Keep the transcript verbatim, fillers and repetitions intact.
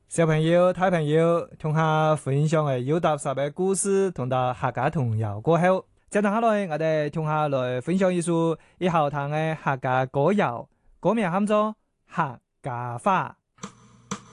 小朋友、大朋友，同下分享嘅有搭十嘅故事，同到客家童謠過後，接住下來，我哋同下來分享一首以後聽嘅客家歌謠，歌名喊做《客家話》。